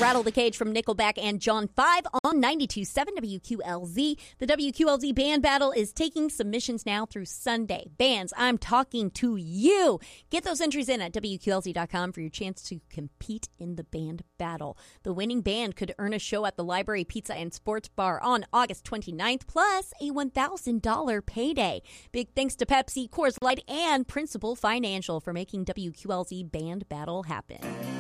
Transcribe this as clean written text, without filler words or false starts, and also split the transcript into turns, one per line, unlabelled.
Rattle the Cage from Nickelback and John 5 on 92.7 WQLZ. The WQLZ Band Battle is taking submissions now through Sunday. Bands, I'm talking to you. Get those entries in at WQLZ.com for your chance to compete in the band battle. The winning band could earn a show at the Library Pizza and Sports Bar on August 29th, plus a $1,000 payday. Big thanks to Pepsi, Coors Light, and Principal Financial for making WQLZ Band Battle happen.